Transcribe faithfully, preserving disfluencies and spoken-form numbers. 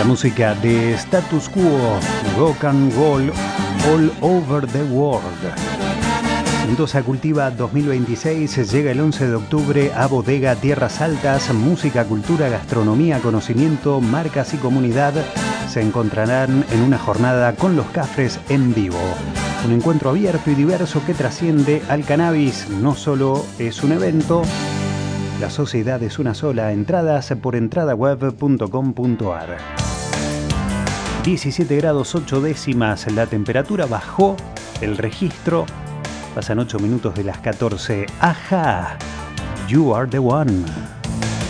música de Status Quo, Rock and Roll All Over the World. Mendoza Cultiva dos mil veintiséis llega el once de octubre a Bodega Tierras Altas. Música, cultura, gastronomía, conocimiento, marcas y comunidad se encontrarán en una jornada con los Cafres en vivo. Un encuentro abierto y diverso que trasciende al cannabis. No solo es un evento, la sociedad es una sola. Entradas por entradaweb punto com punto ar. diecisiete grados ocho décimas, la temperatura bajó, el registro. Pasan ocho minutos de las catorce. Ajá, You Are The One.